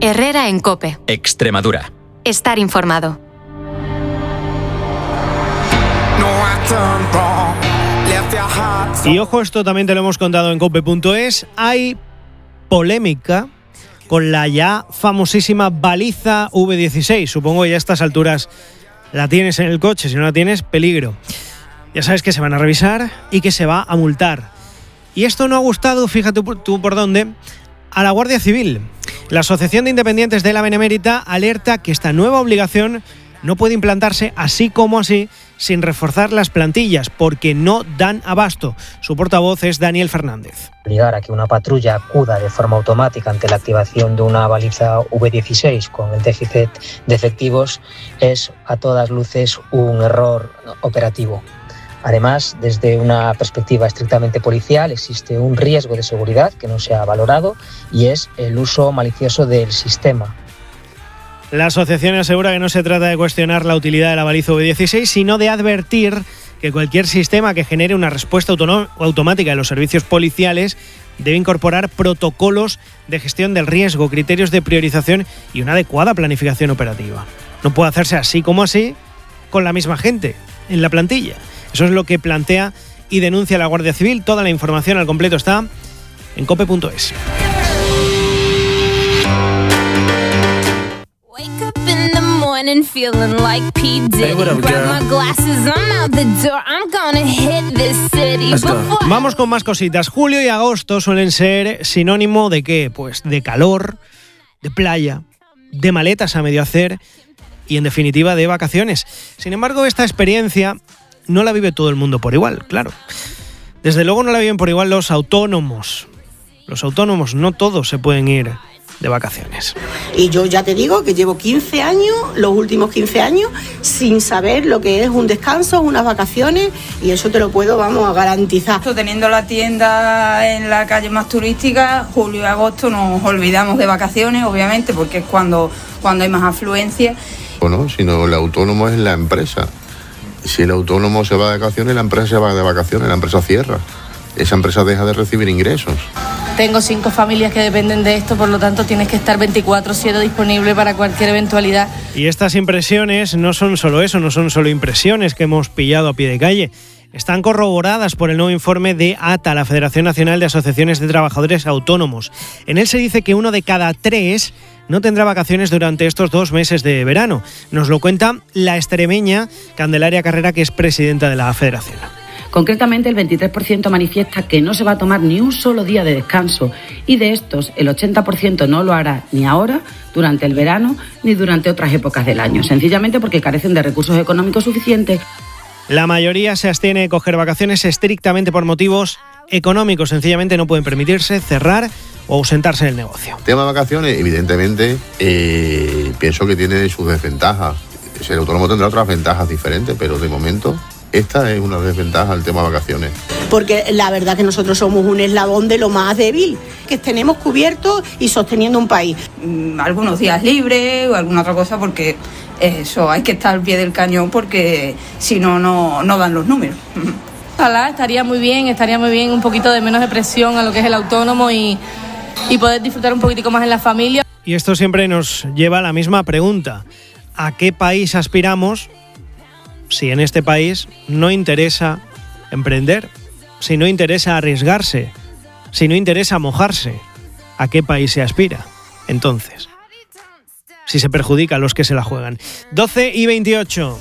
Herrera en COPE. Extremadura. Estar informado. Y ojo, esto también te lo hemos contado en cope.es. Hay polémica con la ya famosísima baliza V16. Supongo que ya a estas alturas la tienes en el coche. Si no la tienes, peligro. Ya sabes que se van a revisar y que se va a multar. Y esto no ha gustado, fíjate tú por dónde, a la Guardia Civil. La Asociación de Independientes de la Benemérita alerta que esta nueva obligación no puede implantarse así como así, sin reforzar las plantillas, porque no dan abasto. Su portavoz es Daniel Fernández. Obligar a que una patrulla acuda de forma automática ante la activación de una baliza V16 con el déficit de efectivos es a todas luces un error operativo. Además, desde una perspectiva estrictamente policial, existe un riesgo de seguridad que no se ha valorado y es el uso malicioso del sistema. La asociación asegura que no se trata de cuestionar la utilidad de la baliza V16, sino de advertir que cualquier sistema que genere una respuesta automática en los servicios policiales debe incorporar protocolos de gestión del riesgo, criterios de priorización y una adecuada planificación operativa. No puede hacerse así como así con la misma gente en la plantilla. Eso es lo que plantea y denuncia la Guardia Civil. Toda la información al completo está en cope.es. Vamos con más cositas. Julio y agosto suelen ser sinónimo ¿de qué? Pues de calor, de playa, de maletas a medio hacer y en definitiva de vacaciones. Sin embargo, esta experiencia no la vive todo el mundo por igual, claro. Desde luego no la viven por igual los autónomos. Los autónomos no todos se pueden ir de vacaciones. Y yo ya te digo que llevo 15 años, los últimos 15 años, sin saber lo que es un descanso, unas vacaciones, y eso te lo puedo, a garantizar. Teniendo la tienda en la calle más turística, julio y agosto nos olvidamos de vacaciones, obviamente, porque es cuando hay más afluencia. Bueno, sino el autónomo es la empresa. Si el autónomo se va de vacaciones, la empresa se va de vacaciones, la empresa cierra. Esa empresa deja de recibir ingresos. Tengo 5 familias que dependen de esto, por lo tanto tienes que estar 24/7 disponible para cualquier eventualidad. Y estas impresiones no son solo eso, no son solo impresiones que hemos pillado a pie de calle. Están corroboradas por el nuevo informe de ATA, la Federación Nacional de Asociaciones de Trabajadores Autónomos. En él se dice que 1 de cada 3 no tendrá vacaciones durante estos 2 meses de verano. Nos lo cuenta la extremeña Candelaria Carrera, que es presidenta de la Federación. Concretamente, el 23% manifiesta que no se va a tomar ni un solo día de descanso y de estos el 80% no lo hará ni ahora, durante el verano, ni durante otras épocas del año, sencillamente porque carecen de recursos económicos suficientes. La mayoría se abstiene de coger vacaciones estrictamente por motivos económicos, sencillamente no pueden permitirse cerrar o ausentarse del negocio. El tema de vacaciones, evidentemente, pienso que tiene sus desventajas. El autónomo tendrá otras ventajas diferentes, pero de momento esta es una desventaja del tema de vacaciones. Porque la verdad que nosotros somos un eslabón de lo más débil que tenemos cubierto y sosteniendo un país. Algunos días libres o alguna otra cosa, porque eso, hay que estar al pie del cañón, porque si no, no dan los números. Ojalá, estaría muy bien un poquito de menos de presión a lo que es el autónomo y poder disfrutar un poquitico más en la familia. Y esto siempre nos lleva a la misma pregunta. ¿A qué país aspiramos si en este país no interesa emprender, si no interesa arriesgarse, si no interesa mojarse? ¿A qué país se aspira? Entonces, si se perjudica a los que se la juegan. 12:28.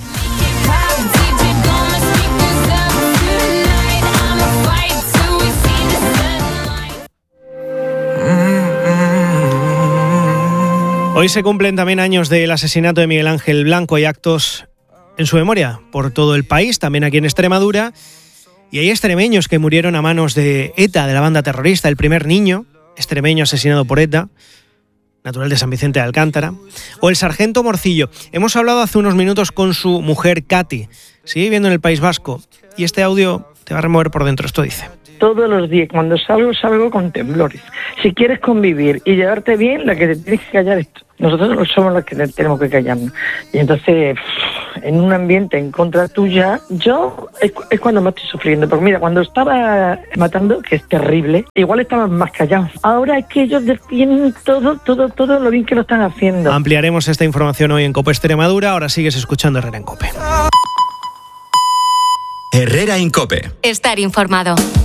Hoy se cumplen también años del asesinato de Miguel Ángel Blanco y actos en su memoria por todo el país, también aquí en Extremadura. Y hay extremeños que murieron a manos de ETA, de la banda terrorista. El primer niño extremeño asesinado por ETA, natural de San Vicente de Alcántara. O el sargento Morcillo. Hemos hablado hace unos minutos con su mujer, Katy. Sigue viviendo en el País Vasco. Y este audio te va a remover por dentro. Esto dice: todos los días, cuando salgo con temblores. Si quieres convivir y llevarte bien, la que te tienes que callar es tú. Nosotros somos los que tenemos que callarnos. Y entonces en un ambiente en contra tuya, yo es cuando más estoy sufriendo. Porque mira, cuando estaba matando, que es terrible, igual estaban más callados. Ahora es que ellos defienden todo lo bien que lo están haciendo. Ampliaremos esta información hoy en COPE Extremadura. Ahora sigues escuchando Herrera en COPE. Herrera en COPE. Estar informado.